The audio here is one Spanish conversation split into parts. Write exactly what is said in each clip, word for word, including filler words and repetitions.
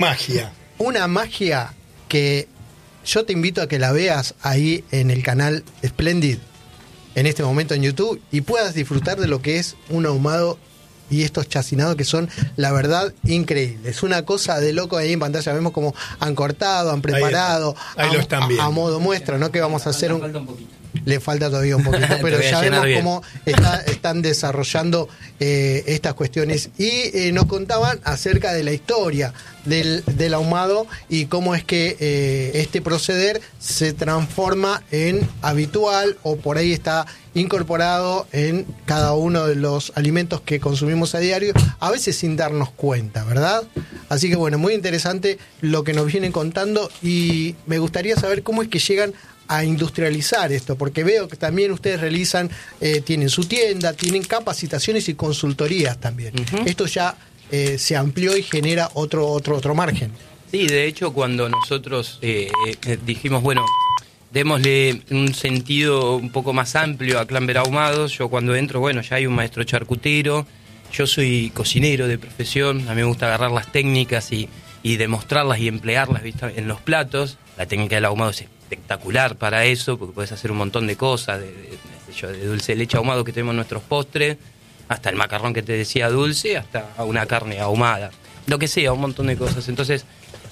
Magia. Una magia que yo te invito a que la veas ahí en el canal Splendid, en este momento en YouTube, y puedas disfrutar de lo que es un ahumado y estos chacinados que son, la verdad, increíbles. Una cosa de loco. Ahí en pantalla vemos cómo han cortado, han preparado, ahí, ahí a, lo están viendo. A, a modo muestra, ¿no? Que vamos a hacer un... Falta un poquito. Le falta todavía un poquito, pero ya vemos bien. cómo está, están desarrollando eh, estas cuestiones. Y eh, nos contaban acerca de la historia del, del ahumado y cómo es que eh, este proceder se transforma en habitual o por ahí está incorporado en cada uno de los alimentos que consumimos a diario, a veces sin darnos cuenta, ¿verdad? Así que bueno, muy interesante lo que nos vienen contando y me gustaría saber cómo es que llegan a industrializar esto, porque veo que también ustedes realizan, eh, tienen su tienda, tienen capacitaciones y consultorías también. Uh-huh. Esto ya eh, se amplió y genera otro otro otro margen. Sí, de hecho, cuando nosotros eh, eh, dijimos, bueno, démosle un sentido un poco más amplio a Clamber Ahumados, yo cuando entro, bueno, ya hay un maestro charcutero, yo soy cocinero de profesión, a mí me gusta agarrar las técnicas y, y demostrarlas y emplearlas, ¿viste? En los platos. La técnica del ahumado es espectacular para eso, porque puedes hacer un montón de cosas, de, de, de, de dulce de leche ahumado que tenemos en nuestros postres, hasta el macarrón que te decía dulce, hasta una carne ahumada, lo que sea, un montón de cosas. Entonces,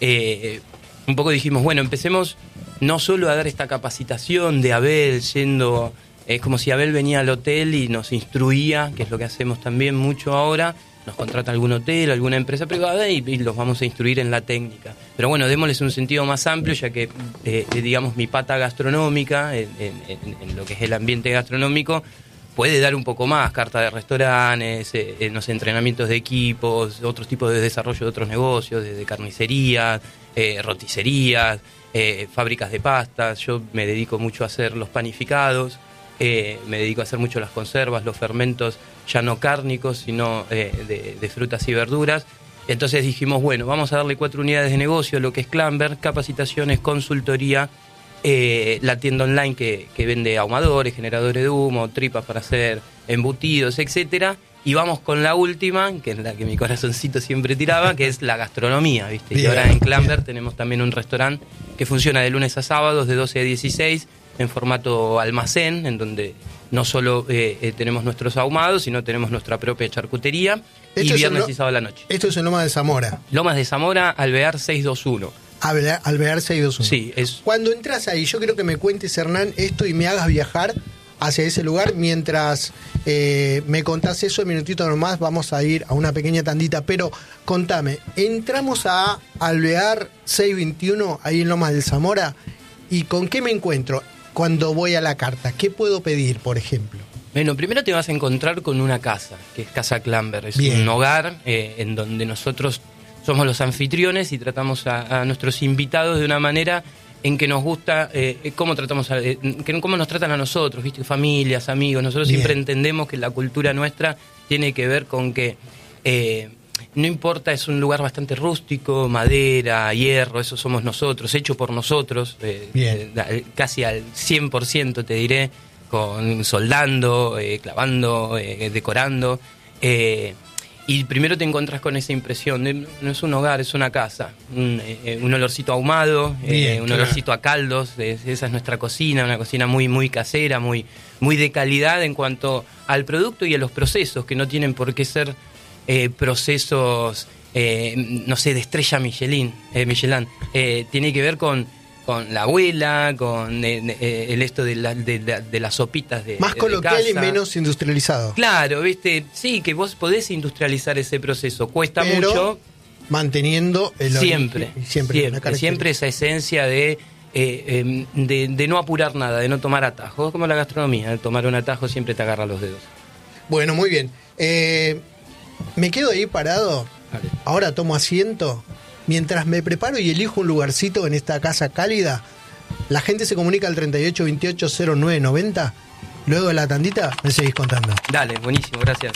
eh, un poco dijimos, bueno, empecemos no solo a dar esta capacitación de Abel yendo, es como si Abel venía al hotel y nos instruía, que es lo que hacemos también mucho ahora, nos contrata algún hotel, alguna empresa privada y, y los vamos a instruir en la técnica. Pero bueno, démosles un sentido más amplio, ya que, eh, digamos, mi pata gastronómica, en, en, en lo que es el ambiente gastronómico, puede dar un poco más, carta de restaurantes, eh, eh, no sé, entrenamientos de equipos, otros tipos de desarrollo de otros negocios, desde carnicerías, eh, roticerías, eh, fábricas de pastas. Yo me dedico mucho a hacer los panificados, eh, me dedico a hacer mucho las conservas, los fermentos, ya no cárnicos, sino eh, de, de frutas y verduras. Entonces dijimos, bueno, vamos a darle cuatro unidades de negocio, lo que es Clamber, capacitaciones, consultoría, eh, la tienda online que, que vende ahumadores, generadores de humo, tripas para hacer embutidos, etcétera. Y vamos con la última, que es la que mi corazoncito siempre tiraba, que es la gastronomía, ¿viste? Bien, y ahora en Clamber bien. Tenemos también un restaurante que funciona de lunes a sábados, de doce a dieciséis, en formato almacén, en donde no solo eh, eh, tenemos nuestros ahumados, sino tenemos nuestra propia charcutería, y viernes lo, y sábado a la noche. Esto es en Lomas de Zamora. Lomas de Zamora, Alvear seiscientos veintiuno. Alvear, Alvear seiscientos veintiuno. Sí, es... Cuando entras ahí, yo quiero que me cuentes, Hernán, esto y me hagas viajar hacia ese lugar. Mientras eh, me contás eso, un minutito nomás, vamos a ir a una pequeña tandita, pero contame, entramos a Alvear seiscientos veintiuno, ahí en Lomas de Zamora, ¿y con qué me encuentro cuando voy a la carta? ¿Qué puedo pedir, por ejemplo? Bueno, primero te vas a encontrar con una casa, que es Casa Clamber. Es Bien. Un hogar eh, en donde nosotros somos los anfitriones y tratamos a, a nuestros invitados de una manera en que nos gusta, eh, cómo tratamos a, eh, que, cómo nos tratan a nosotros, ¿viste? Familias, amigos. Nosotros Bien. Siempre entendemos que la cultura nuestra tiene que ver con que eh, no importa, es un lugar bastante rústico, madera, hierro, eso somos nosotros, hecho por nosotros, eh, eh, casi al cien por ciento te diré, con soldando, eh, clavando, eh, decorando. Eh, y primero te encontrás con esa impresión de, no es un hogar, es una casa. Un, eh, un olorcito ahumado, Bien, eh, un claro. olorcito a caldos, eh, esa es nuestra cocina, una cocina muy, muy casera, muy, muy de calidad en cuanto al producto y a los procesos, que no tienen por qué ser eh, procesos, eh, no sé, de estrella Michelin, eh, Michelin. Eh, tiene que ver con con la abuela, con eh, eh, el esto de, la, de, de, de las sopitas de más de coloquial casa. Y menos industrializado. Claro, viste, sí, que vos podés industrializar ese proceso, cuesta pero mucho. Manteniendo el siempre, origen, siempre, siempre, siempre esa esencia de, eh, eh, de, de no apurar nada, de no tomar atajos, como la gastronomía, de tomar un atajo siempre te agarra los dedos. Bueno, muy bien. Eh, me quedo ahí parado, vale. Ahora tomo asiento. Mientras me preparo y elijo un lugarcito en esta casa cálida, la gente se comunica al treinta y ocho veintiocho cero nueve noventa. Luego de la tandita, me seguís contando. Dale, buenísimo, gracias.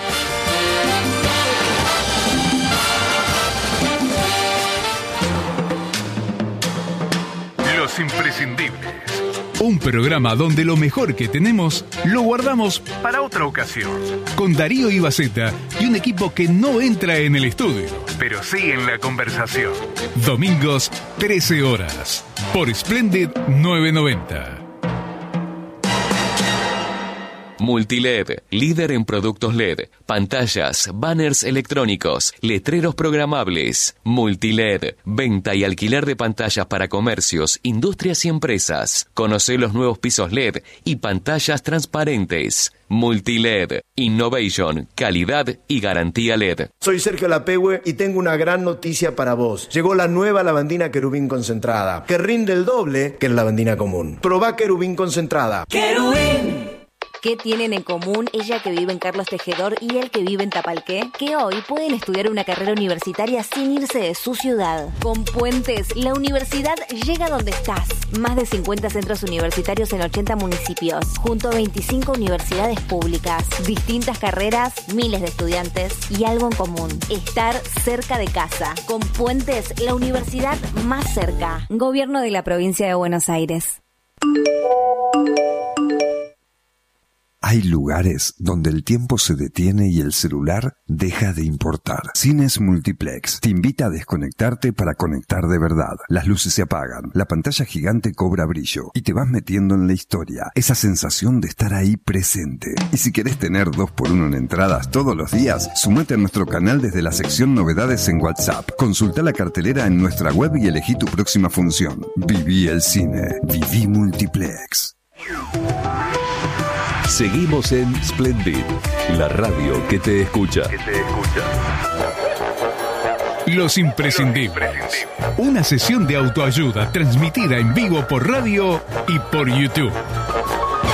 Los imprescindibles. Un programa donde lo mejor que tenemos lo guardamos para otra ocasión. Con Darío Ibaceta y un equipo que no entra en el estudio. pero sí en la conversación. Domingos, trece horas, por Splendid novecientos noventa. Multiled, líder en productos L E D, pantallas, banners electrónicos, letreros programables. Multiled, venta y alquiler de pantallas para comercios, industrias y empresas. Conoce los nuevos pisos L E D y pantallas transparentes. Multiled, innovation, calidad y garantía L E D. Soy Sergio Lapehue y tengo una gran noticia para vos. Llegó la nueva lavandina Querubín concentrada, que rinde el doble que la lavandina común. Probá Querubín concentrada. ¡Querubín! ¿Qué tienen en común ella que vive en Carlos Tejedor y él que vive en Tapalqué? Que hoy pueden estudiar una carrera universitaria sin irse de su ciudad. Con Puentes, la universidad llega donde estás. Más de cincuenta centros universitarios en ochenta municipios, junto a veinticinco universidades públicas. Distintas carreras, miles de estudiantes y algo en común: estar cerca de casa. Con Puentes, la universidad más cerca. Gobierno de la Provincia de Buenos Aires. Hay lugares donde el tiempo se detiene y el celular deja de importar. Cines Multiplex te invita a desconectarte para conectar de verdad. Las luces se apagan, la pantalla gigante cobra brillo y te vas metiendo en la historia. Esa sensación de estar ahí presente. Y si querés tener dos por uno en entradas todos los días, sumate a nuestro canal desde la sección Novedades en WhatsApp. Consulta la cartelera en nuestra web y elegí tu próxima función. Viví el cine. Viví Multiplex. Seguimos en Splendid, la radio que te escucha. Que te escucha. Los imprescindibles. Una sesión de autoayuda transmitida en vivo por radio y por YouTube.